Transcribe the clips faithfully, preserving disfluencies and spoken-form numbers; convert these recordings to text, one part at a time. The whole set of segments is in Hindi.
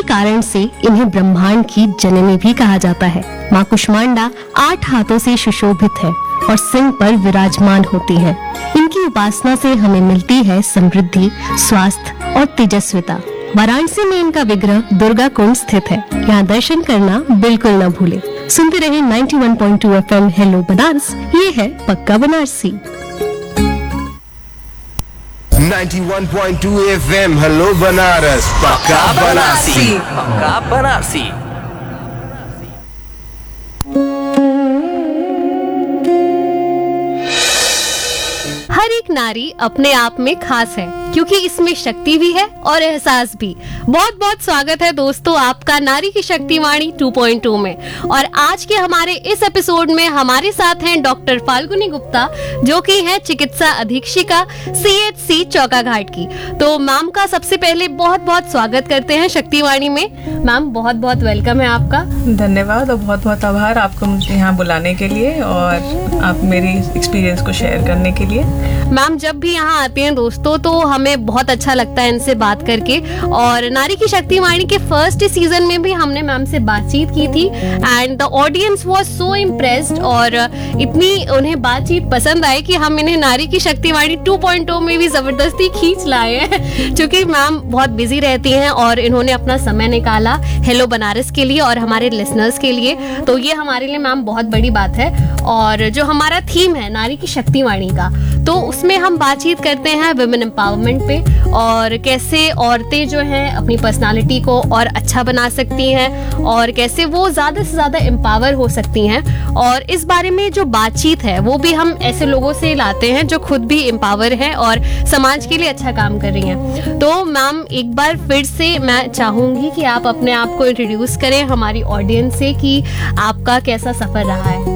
इसी कारण से इन्हें ब्रह्मांड की जननी भी कहा जाता है। माँ कुष्मांडा आठ हाथों से सुशोभित है और सिंह पर विराजमान होती है। इनकी उपासना से हमें मिलती है समृद्धि, स्वास्थ्य और तेजस्विता। वाराणसी में इनका विग्रह दुर्गा कुंड स्थित है। यहाँ दर्शन करना बिल्कुल न भूले। सुनते रहे इक्यानवे पॉइंट दो एफ एम हेलो बनारस। ये है पक्का बनारसी। इक्यानवे पॉइंट दो एफ एम हेलो बनारस, पक्का बनारसी, पक्का बनारसी। हर एक नारी अपने आप में खास है, क्योंकि इसमें शक्ति भी है और एहसास भी। बहुत बहुत स्वागत है दोस्तों आपका नारी की शक्तिवाणी टू पॉइंट ओ में। और आज के हमारे इस एपिसोड में हमारे साथ हैं डॉक्टर फाल्गुनी गुप्ता, जो कि है चिकित्सा अधीक्षिका सी एच सी चौका घाट की। तो मैम का सबसे पहले बहुत बहुत स्वागत करते हैं शक्तिवाणी में। मैम बहुत बहुत वेलकम है आपका। धन्यवाद और बहुत बहुत आभार आपको मुझे यहाँ बुलाने के लिए और आप मेरी एक्सपीरियंस को शेयर करने के लिए। मैम जब भी यहाँ आते हैं दोस्तों तो हमें बहुत अच्छा लगता है इनसे बात करके। और नारी की शक्तिवाणी के फर्स्ट सीजन में भी हमने मैम से बातचीत की थी and the audience was so impressed और इतनी उन्हें बातचीत पसंद आई कि हम इन्हें नारी की शक्तिवाणी टू पॉइंट ओ में भी जबरदस्ती खींच लाए हैं। क्योंकि मैम बहुत बिजी रहती हैं और इन्होंने अपना समय निकाला हेलो बनारस के लिए और हमारे लिसनर्स के लिए। तो ये हमारे लिए मैम बहुत बड़ी बात है। और जो हमारा थीम है नारी की शक्तिवाणी का, तो उसमें हम बातचीत करते हैं विमेन एम्पावरमेंट पे और कैसे औरतें जो हैं अपनी पर्सनालिटी को और अच्छा बना सकती हैं और कैसे वो ज़्यादा से ज़्यादा एम्पावर हो सकती हैं। और इस बारे में जो बातचीत है वो भी हम ऐसे लोगों से लाते हैं जो खुद भी एम्पावर हैं और समाज के लिए अच्छा काम कर रही हैं। तो मैम एक बार फिर से मैं चाहूँगी कि आप अपने आप को इंट्रोड्यूस करें हमारी ऑडियंस से कि आपका कैसा सफ़र रहा है।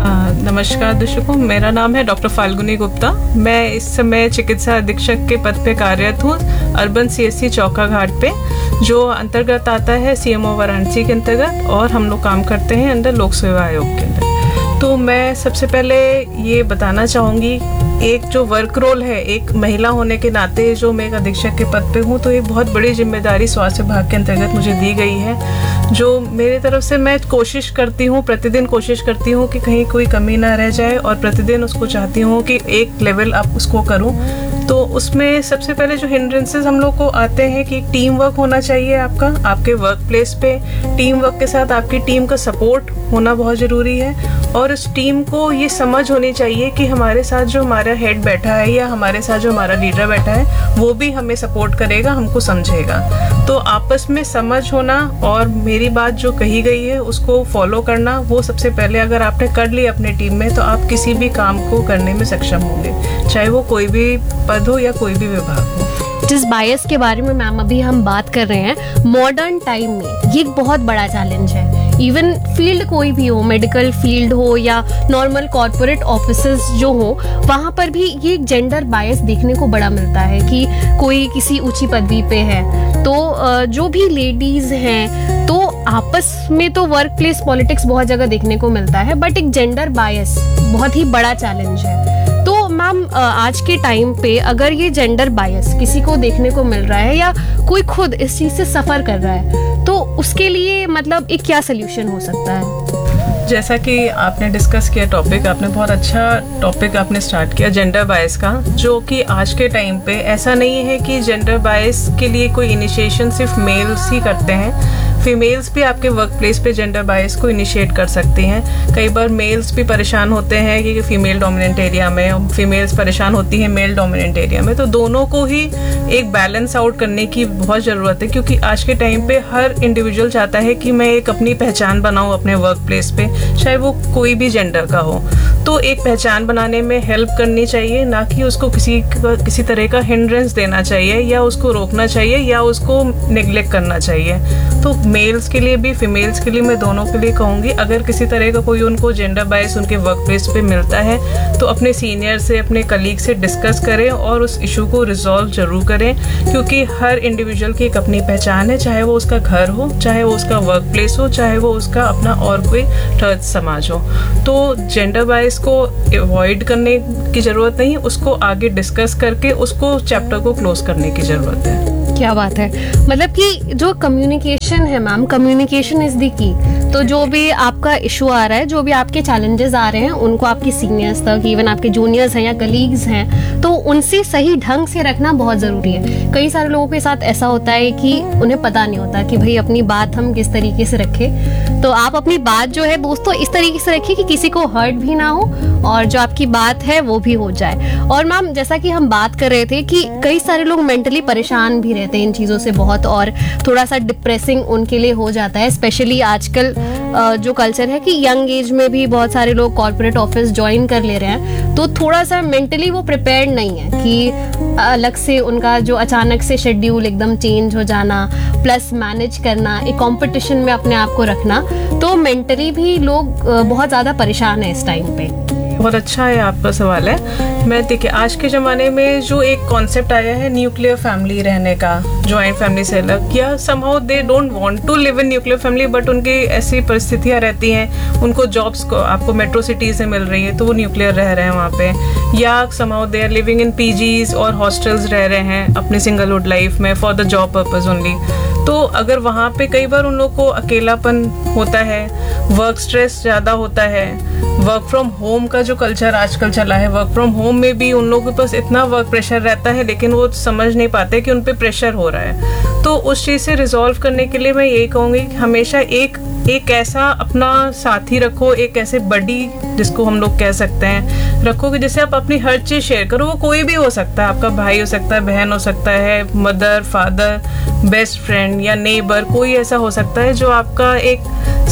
नमस्कार दर्शकों, मेरा नाम है डॉक्टर फाल्गुनी गुप्ता। मैं इस समय चिकित्सा अधीक्षक के पद पे कार्यरत हूँ अर्बन सी एस सी चौका घाट पे, जो अंतर्गत आता है सी एम ओ वाराणसी के अंतर्गत, और हम लोग काम करते हैं अंडर लोक सेवा आयोग के अंदर। तो मैं सबसे पहले ये बताना चाहूँगी, एक जो वर्क रोल है एक महिला होने के नाते जो मैं एक अधीक्षक के पद पे हूँ, तो एक बहुत बड़ी जिम्मेदारी स्वास्थ्य विभाग के अंतर्गत मुझे दी गई है, जो मेरी तरफ से मैं कोशिश करती हूँ, प्रतिदिन कोशिश करती हूँ कि कहीं कोई कमी ना रह जाए और प्रतिदिन उसको चाहती हूँ कि एक लेवल आप उसको करूँ। तो उसमें सबसे पहले जो हिंड्रेंसेस हम लोग को आते हैं कि टीम वर्क होना चाहिए आपका, आपके वर्क प्लेस पे टीम वर्क के साथ आपकी टीम का सपोर्ट होना बहुत ज़रूरी है। और उस टीम को ये समझ होनी चाहिए कि हमारे साथ जो हमारा हेड बैठा है या हमारे साथ जो हमारा लीडर बैठा है वो भी हमें सपोर्ट करेगा, हमको समझेगा। तो आपस में समझ होना और मेरी बात जो कही गई है उसको फॉलो करना, वो सबसे पहले अगर आपने कर ली अपने टीम में तो आप किसी भी काम को करने में सक्षम होंगे, चाहे वो कोई भी पद हो या कोई भी विभाग हो। जिस बायस के बारे में मैम अभी हम बात कर रहे हैं, मॉडर्न टाइम में ये एक बहुत बड़ा चैलेंज है। इवन फील्ड कोई भी हो, मेडिकल फील्ड हो या नॉर्मल कॉर्पोरेट ऑफिसेस जो हो, वहाँ पर भी ये एक जेंडर बायस देखने को बड़ा मिलता है कि कोई किसी ऊंची पदवी पे है तो जो भी लेडीज हैं तो आपस में तो वर्क प्लेस पॉलिटिक्स बहुत जगह देखने को मिलता है, बट एक जेंडर बायस बहुत ही बड़ा चैलेंज है। तो मैम आज के टाइम पे अगर ये जेंडर बायस किसी को देखने को मिल रहा है या कोई खुद इस चीज़ से सफ़र कर रहा है, तो उसके लिए मतलब एक क्या सोल्यूशन हो सकता है? जैसा कि आपने डिस्कस किया टॉपिक, आपने बहुत अच्छा टॉपिक आपने स्टार्ट किया जेंडर बायस का, जो कि आज के टाइम पे ऐसा नहीं है कि जेंडर बायस के लिए कोई इनिशिएशन सिर्फ मेल्स ही करते हैं। फीमेल्स भी आपके वर्क प्लेस पे जेंडर बायस को इनिशिएट कर सकती हैं। कई बार मेल्स भी परेशान होते हैं कि फीमेल डोमिनेंट एरिया में, और फीमेल्स परेशान होती हैं मेल डोमिनेंट एरिया में। तो दोनों को ही एक बैलेंस आउट करने की बहुत ज़रूरत है, क्योंकि आज के टाइम पे हर इंडिविजुअल चाहता है कि मैं एक अपनी पहचान बनाऊँ अपने वर्क प्लेस पे, चाहे वो कोई भी जेंडर का हो। तो एक पहचान बनाने में हेल्प करनी चाहिए, ना कि उसको किसी किसी तरह का हिंड्रेंस देना चाहिए या उसको रोकना चाहिए या उसको नेग्लेक्ट करना चाहिए। तो मेल्स के लिए भी फीमेल्स के लिए मैं दोनों के लिए कहूँगी, अगर किसी तरह का कोई उनको जेंडर बायस उनके वर्क प्लेस पे मिलता है तो अपने सीनियर से, अपने कलीग से डिस्कस करें और उस इशू को रिजॉल्व जरूर करें, क्योंकि हर इंडिविजुअल की एक अपनी पहचान है, चाहे वो उसका घर हो, चाहे वो उसका वर्क प्लेस हो, चाहे वो उसका अपना और कोई थर्ड समाज हो। तो जेंडर बायस को अवॉइड करने की ज़रूरत नहीं, उसको आगे डिस्कस करके उसको चैप्टर को क्लोज करने की ज़रूरत है। क्या बात है, मतलब कि जो कम्युनिकेशन है ma'am, communication is the key. तो जो भी आपका इशू आ रहा है, जो भी आपके चैलेंजेस आ रहे हैं, उनको आपके सीनियर्स तक, इवन आपके जूनियर्स हैं या कलीग्स हैं, तो उनसे सही ढंग से रखना बहुत ज़रूरी है। कई सारे लोगों के साथ ऐसा होता है कि उन्हें पता नहीं होता कि भाई अपनी बात हम किस तरीके से रखें। तो आप अपनी बात जो है दोस्तों इस तरीके से रखिए कि किसी को हर्ट भी ना हो और जो आपकी बात है वो भी हो जाए। और मैम जैसा कि हम बात कर रहे थे कि कई सारे लोग मेंटली परेशान भी रहते हैं इन चीज़ों से बहुत, और थोड़ा सा डिप्रेसिंग उनके लिए हो जाता है। स्पेशली आजकल जो कल्चर है कि यंग एज में भी बहुत सारे लोग कॉर्पोरेट ऑफिस ज्वाइन कर ले रहे हैं, तो थोड़ा सा मेंटली वो प्रिपेयर्ड नहीं है कि अलग से उनका जो अचानक से शेड्यूल एकदम चेंज हो जाना, प्लस मैनेज करना, एक कंपटीशन में अपने आप को रखना, तो मेंटली भी लोग बहुत ज़्यादा परेशान है इस टाइम पे। बहुत अच्छा है आपका सवाल है। मैं देखिए आज के ज़माने में जो एक कॉन्सेप्ट आया है न्यूक्लियर फैमिली रहने का, जॉइंट फैमिली से अलग, या somehow they don't want to live in nuclear family, but उनकी ऐसी परिस्थितियाँ रहती हैं, उनको जॉब्स को आपको मेट्रो सिटी से मिल रही है तो वो न्यूक्लियर रह रहे हैं वहाँ पे, या somehow they are living in PGs और हॉस्टल्स रह रहे हैं अपनी सिंगलहुड लाइफ में for the job purpose only. तो अगर वहाँ पे कई बार उन लोग को अकेलापन होता है, वर्क स्ट्रेस ज़्यादा होता है, वर्क फ्रॉम होम का जो कल्चर आजकल चला है, वर्क फ्रॉम होम में भी उन लोगों के पास इतना वर्क प्रेशर रहता है लेकिन वो समझ नहीं पाते कि उन पे प्रेशर हो रहा है। तो उस चीज़ से रिजॉल्व करने के लिए मैं यही कहूँगी कि हमेशा एक एक ऐसा अपना साथी रखो, एक ऐसे बडी जिसको हम लोग कह सकते हैं रखो कि जिससे आप अपनी हर चीज़ शेयर करो। वो कोई भी हो सकता है, आपका भाई हो सकता है, बहन हो सकता है, मदर, फादर, बेस्ट फ्रेंड या नेबर, कोई ऐसा हो सकता है जो आपका एक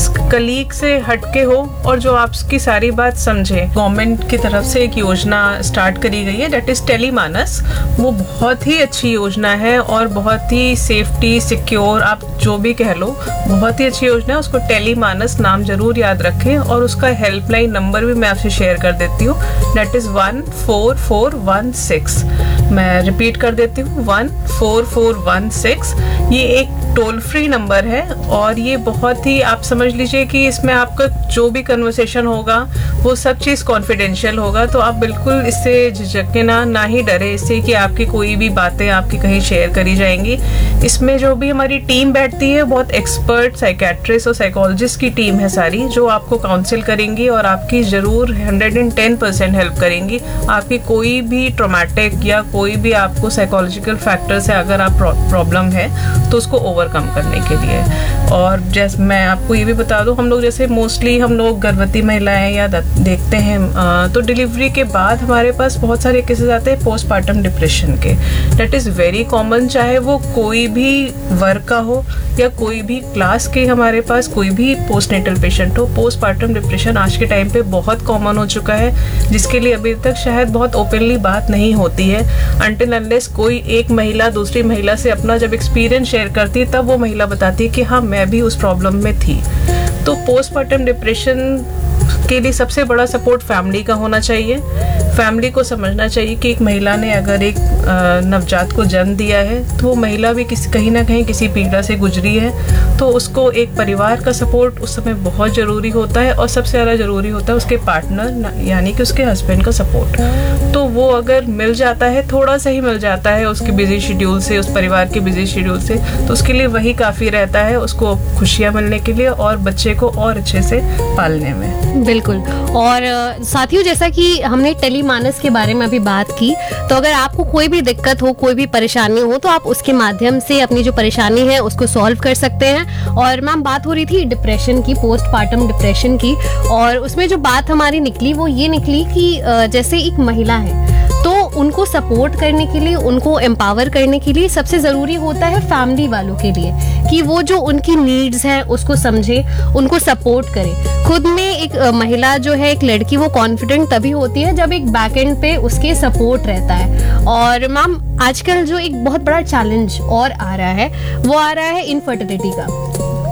कलीग से हटके हो और जो आपकी सारी बात समझे। गवर्नमेंट की तरफ से एक योजना स्टार्ट करी गई है, डेट इज टेलीमानस। वो बहुत ही अच्छी योजना है और बहुत ही सेफ्टी सिक्योर, आप जो भी कह लो, बहुत ही अच्छी योजना है। उसको टेलीमानस नाम जरूर याद रखें और उसका हेल्पलाइन नंबर भी मैं आपसे शेयर कर देती हूँ, date is one four four one six. मैं रिपीट कर देती हूँ, one four four one six. ये एक टोल फ्री नंबर है और ये बहुत ही, आप समझ लीजिए कि इसमें आपका जो भी कन्वर्सेशन होगा वो सब चीज़ कॉन्फिडेंशियल होगा। तो आप बिल्कुल इससे झिझके ना ना ही डरे इससे कि आपकी कोई भी बातें आपकी कहीं शेयर करी जाएंगी। इसमें जो भी हमारी टीम बैठती है, बहुत एक्सपर्ट साइकेट्रिस्ट और साइकोलॉजिस्ट की टीम है सारी, जो आपको काउंसिल करेंगी और आपकी ज़रूर hundred and ten percent help करेंगी। आपकी कोई भी ट्रोमेटिक या कोई भी आपको साइकोलॉजिकल फैक्टर से अगर आप प्रॉब्लम है तो उसको ओवरकम करने के लिए। और जैसे मैं आपको ये भी बता दूं, हम लोग जैसे मोस्टली हम लोग गर्भवती महिलाएं या देखते हैं तो डिलीवरी के बाद हमारे पास बहुत सारे केसेस आते हैं पोस्टपार्टम डिप्रेशन के। दैट इज़ वेरी कॉमन, चाहे वो कोई भी वर्ग का हो या कोई भी क्लास के हमारे पास कोई भी पोस्टनेटल पेशेंट हो। पोस्टपार्टम डिप्रेशन आज के टाइम पे बहुत कॉमन हो चुका है, जिसके लिए अभी तक शायद बहुत ओपनली बात नहीं होती है। अनटिल अनलेस कोई एक महिला दूसरी महिला से अपना जब एक्सपीरियंस शेयर करती है तब वो महिला बताती है कि हाँ मैं भी उस प्रॉब्लम में थी। तो पोस्टपार्टम डिप्रेशन के लिए सबसे बड़ा सपोर्ट फैमिली का होना चाहिए। फैमिली को समझना चाहिए कि एक महिला ने अगर एक नवजात को जन्म दिया है तो वो महिला भी किसी कहीं ना कहीं किसी पीड़ा से गुजरी है, तो उसको एक परिवार का सपोर्ट उस समय बहुत ज़रूरी होता है और सबसे ज़्यादा ज़रूरी होता है उसके पार्टनर यानी कि उसके हस्बैंड का सपोर्ट। तो वो अगर मिल जाता है, थोड़ा सा ही मिल जाता है उसके बिजी शेड्यूल से, उस परिवार के बिजी शेड्यूल से, तो उसके लिए वही काफ़ी रहता है उसको खुशियाँ मिलने के लिए और बच्चे को और अच्छे से पालने में। बिल्कुल। और साथियों, जैसा कि हमने टेलीमानस के बारे में अभी बात की, तो अगर आपको कोई भी दिक्कत हो, कोई भी परेशानी हो, तो आप उसके माध्यम से अपनी जो परेशानी है उसको सॉल्व कर सकते हैं। और मैम बात हो रही थी डिप्रेशन की, पोस्टपार्टम डिप्रेशन की, और उसमें जो बात हमारी निकली वो ये निकली कि जैसे एक महिला है तो उनको सपोर्ट करने के लिए, उनको एम्पावर करने के लिए सबसे ज़रूरी होता है फैमिली वालों के लिए कि वो जो उनकी नीड्स हैं उसको समझे, उनको सपोर्ट करे। खुद में एक महिला जो है, एक लड़की, वो कॉन्फिडेंट तभी होती है जब एक बैक एंड पे उसके सपोर्ट रहता है। और मैम आजकल जो एक बहुत बड़ा चैलेंज और आ रहा है वो आ रहा है इनफर्टिलिटी का।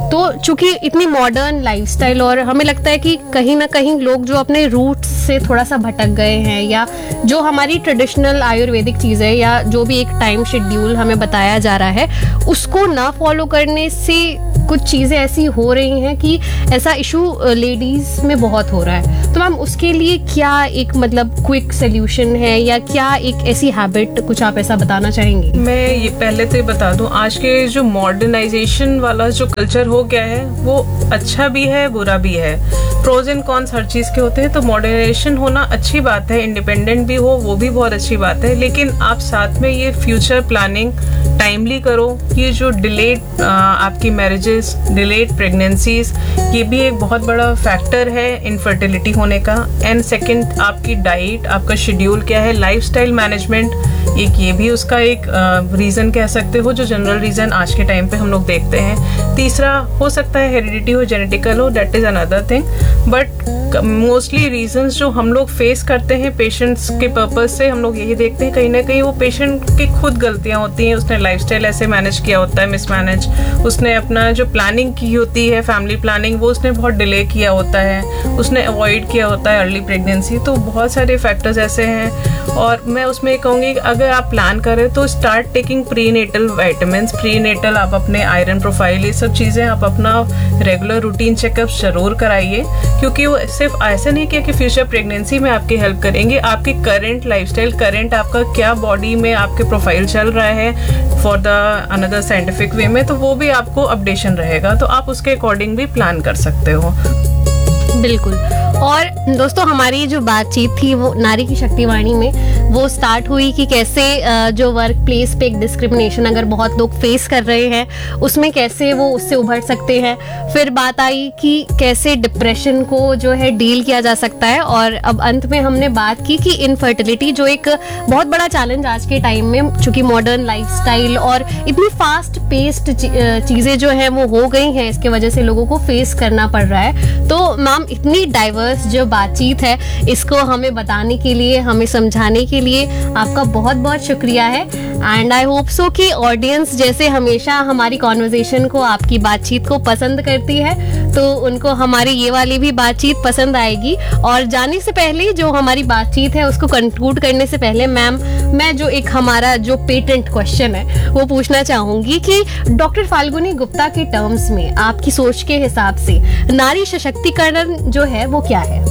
तो चूंकि इतनी मॉडर्न लाइफस्टाइल और हमें लगता है कि कहीं ना कहीं लोग जो अपने रूट्स से थोड़ा सा भटक गए हैं, या जो हमारी ट्रेडिशनल आयुर्वेदिक चीज़ें या जो भी एक टाइम शेड्यूल हमें बताया जा रहा है उसको ना फॉलो करने से कुछ चीज़ें ऐसी हो रही हैं कि ऐसा इशू लेडीज़ में बहुत हो रहा है। तो मैम उसके लिए क्या एक मतलब क्विक सोल्यूशन है, या क्या एक ऐसी हैबिट कुछ आप ऐसा बताना चाहेंगी? मैं ये पहले तो ये बता दूं, आज के जो मॉडर्नाइजेशन वाला जो कल्चर हो गया है वो अच्छा भी है बुरा भी है। प्रोज एंड कॉन्स हर चीज़ के होते हैं। तो मॉडर्नाइजेशन होना अच्छी बात है, इंडिपेंडेंट भी हो वो भी बहुत अच्छी बात है, लेकिन आप साथ में ये फ्यूचर प्लानिंग टाइमली करो। ये जो डिलेड आपकी मैरिजेस, डिलेड प्रेगनेंसीज, ये भी एक बहुत बड़ा फैक्टर है इनफर्टिलिटी होने का। एंड सेकंड, आपकी डाइट, आपका शेड्यूल क्या है, लाइफस्टाइल मैनेजमेंट, एक ये भी उसका एक रीज़न कह सकते हो, जो जनरल रीज़न आज के टाइम पे हम लोग देखते हैं। तीसरा, हो सकता है हेरिडिटी हो, जेनेटिकल हो, that is another thing, but mostly reasons जो हम लोग फेस करते हैं पेशेंट्स के पर्पज से, हम लोग यही देखते हैं कहीं ना कहीं वो पेशेंट की खुद गलतियां होती हैं। उसने लाइफस्टाइल ऐसे मैनेज किया होता है, मिसमैनेज, उसने अपना जो प्लानिंग की होती है, फैमिली प्लानिंग, वो उसने बहुत डिले किया होता है, उसने अवॉइड किया होता है अर्ली प्रेगनेंसी। तो बहुत सारे फैक्टर्स ऐसे हैं। और मैं उसमें कहूँगी अगर आप प्लान करें तो start taking pre natal vitamin, pre natal आप अपने आयरन प्रोफाइल, ये सब चीज़ें आप अपना रेगुलर रूटीन चेकअप जरूर कराइए, क्योंकि वो सिर्फ ऐसा नहीं किया कि फ्यूचर प्रेगनेंसी में आपकी हेल्प करेंगे, आपके करंट लाइफस्टाइल, करंट आपका क्या बॉडी में आपके प्रोफाइल चल रहा है for the another scientific way में, तो वो भी आपको अपडेशन रहेगा, तो आप उसके अकॉर्डिंग भी प्लान कर सकते हो। बिल्कुल। और दोस्तों, हमारी जो बातचीत थी वो नारी की शक्तिवाणी में वो स्टार्ट हुई कि कैसे जो वर्क प्लेस पे एक डिस्क्रिमिनेशन अगर बहुत लोग फेस कर रहे हैं उसमें कैसे वो उससे उभर सकते हैं। फिर बात आई कि कैसे डिप्रेशन को जो है डील किया जा सकता है, और अब अंत में हमने बात की कि इनफर्टिलिटी जो एक बहुत बड़ा चैलेंज आज के टाइम में, चूंकि मॉडर्न लाइफस्टाइल और इतनी फास्ट पेस्ड चीज़ें जो हैं वो हो गई हैं, इसके वजह से लोगों को फेस करना पड़ रहा है। तो मैम, इतनी डाइवर्स जो बातचीत है इसको हमें बताने के लिए, हमें समझाने के लिए आपका बहुत बहुत शुक्रिया है। एंड आई होप सो कि ऑडियंस जैसे हमेशा हमारी कॉन्वर्जेशन को, आपकी बातचीत को पसंद करती है, तो उनको हमारी ये वाली भी बातचीत पसंद आएगी। और जाने से पहले, जो हमारी बातचीत है उसको कंक्लूड करने से पहले मैम, मैं जो एक हमारा जो पेटेंट क्वेश्चन है वो पूछना चाहूंगी कि डॉक्टर फाल्गुनी गुप्ता के टर्म्स में, आपकी सोच के हिसाब से नारी सशक्तिकरण जो है वो क्या है?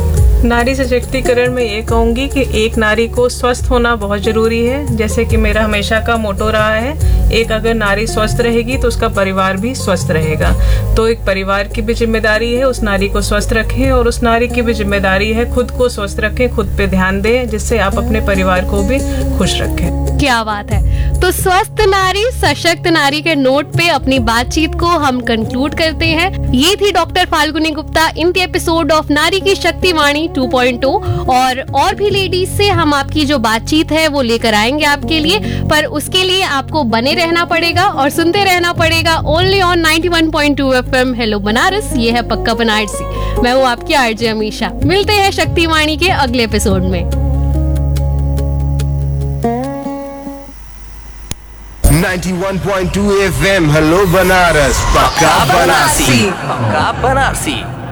नारी सशक्तिकरण में ये कहूँगी कि एक नारी को स्वस्थ होना बहुत ज़रूरी है। जैसे कि मेरा हमेशा का मोटो रहा है, एक अगर नारी स्वस्थ रहेगी तो उसका परिवार भी स्वस्थ रहेगा। तो एक परिवार की भी जिम्मेदारी है उस नारी को स्वस्थ रखें, और उस नारी की भी जिम्मेदारी है खुद को स्वस्थ रखें, खुद पे ध्यान दें, जिससे आप अपने परिवार को भी खुश रखें। क्या बात है। तो स्वस्थ नारी सशक्त नारी के नोट पे अपनी बातचीत को हम कंक्लूड करते हैं। ये थी doctor Falguni Gupta in the episode of नारी की शक्तिवाणी टू पॉइंट ओ। और और भी लेडीज से हम आपकी जो बातचीत है वो लेकर आएंगे आपके लिए, पर उसके लिए आपको बने रहना पड़ेगा और सुनते रहना पड़ेगा only on ninety one point two FM hello Banaras. ये है पक्का बनारसी। मैं हूँ आपकी आरजे अमीशा। मिलते हैं शक्तिवाणी के अगले एपिसोड में। Ninety one point two F M hello Banaras, पक्का बनारसी, पक्का बनारसी।